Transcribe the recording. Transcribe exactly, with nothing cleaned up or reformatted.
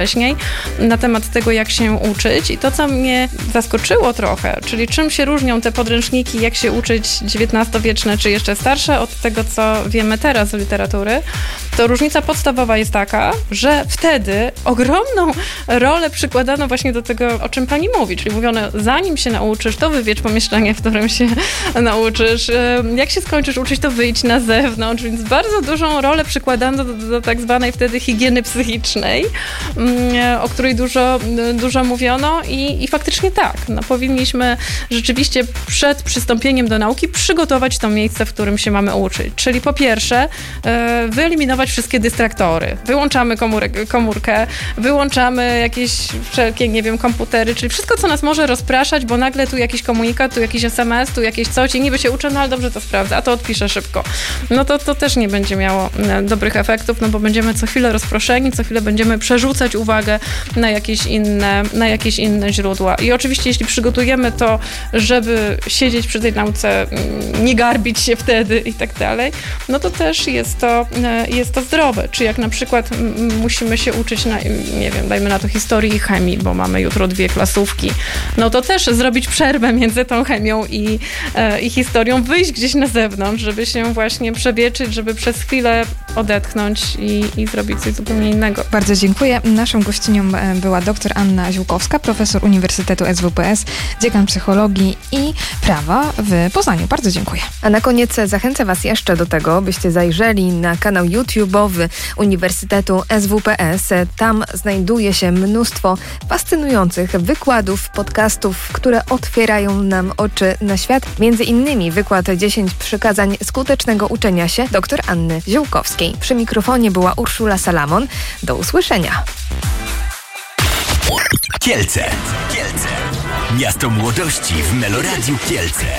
wcześniej na temat tego, jak się uczyć. I to, co mnie zaskoczyło trochę, czyli czym się różnią te podręczniki, jak się uczyć dziewiętnastowieczne czy jeszcze starsze od tego, co wiemy teraz z literatury, to różnica podstawowa jest taka, że wtedy ogromną rolę przykładano właśnie do tego, o czym pani mówi, czyli mówiono, zanim się nauczysz, to wywiedź pomieszczenie, w którym się nauczysz. Jak się skończysz uczyć, to wyjdź na zewnątrz, więc bardzo dużą rolę przykładano do, do tak zwanej wtedy higieny psychicznej, o której dużo, dużo mówiono i, i faktycznie tak, no, powinniśmy rzeczywiście przed przystąpieniem do nauki przygotować to miejsce, w którym się mamy uczyć. Czyli po pierwsze wyeliminować wszystkie dystraktory. Wyłączamy komórek, komórkę, wyłączamy jakieś wszelkie, nie wiem, komputery, czyli wszystko, co nas może rozpraszać, bo nagle tu jakiś komunikat, tu jakiś es em es, tu jakieś coś i niby się uczę, no ale dobrze to sprawdzę, a to odpiszę szybko. No to, to też nie będzie miało dobrych efektów, no bo będziemy co chwilę rozproszeni, co chwilę będziemy przerzucać uwagę na jakieś inne, na jakieś inne źródła. I oczywiście, jeśli przygotujemy to, żeby siedzieć przy tej nauce, nie garbić się wtedy i tak dalej, no to też jest to, jest to zdrowe. Czy jak na przykład musimy się uczyć, na, nie wiem, dajmy na to historii i chemii, bo mamy jutro dwie klasówki, no to też zrobić przerwę między tą chemią i, i historią, wyjść gdzieś na zewnątrz, żeby się właśnie przewietrzyć, żeby przez chwilę odetchnąć i, i zrobić coś zupełnie innego. Bardzo dziękuję. Naszą gościnią była dr Anna Ziółkowska, profesor Uniwersytetu es wu pe es, dziekan psychologii i prawa w Poznaniu. Bardzo dziękuję. A na koniec zachęcę Was jeszcze do tego, byście zajrzeli na kanał YouTube'owy Uniwersytetu es wu pe es. Tam znajduje się mnóstwo fascynujących wykładów, podcastów, które otwierają nam oczy na świat. Między innymi wykład dziesięć przykazań skutecznego uczenia się dr Anny Ziółkowskiej. Przy mikrofonie była Urszula Salamon. Do usłyszenia. Kielce. Kielce. Miasto młodości w Meloradiu Kielce.